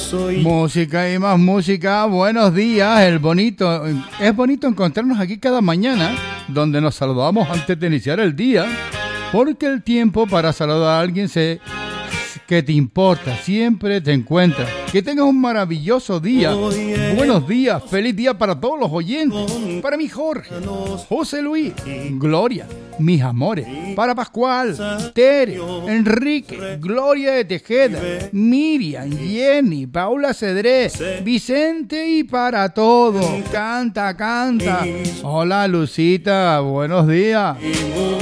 Música y más música, buenos días, es bonito encontrarnos aquí cada mañana, donde nos saludamos antes de iniciar el día, porque el tiempo para saludar a alguien que te importa, siempre te encuentra. Que tengas un maravilloso día. Buenos días, feliz día para todos los oyentes. Para mi Jorge, José Luis, Gloria, mis amores. Para Pascual, Tere, Enrique, Gloria de Tejeda, Miriam, Jenny, Paula Cedrés, Vicente y para todos. Canta, canta. Hola Lucita, buenos días.